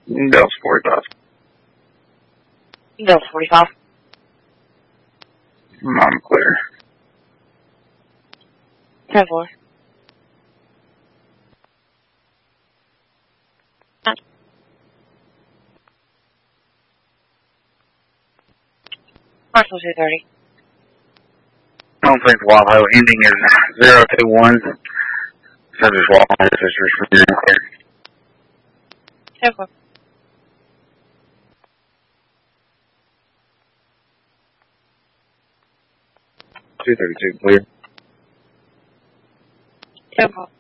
Delta 45. Delta 45. I'm clear. 10-4. Marshall 230. I don't think Wildho ending is 021. So just Wildho sisters from your clear. 10-4. 232 clear. 10-4.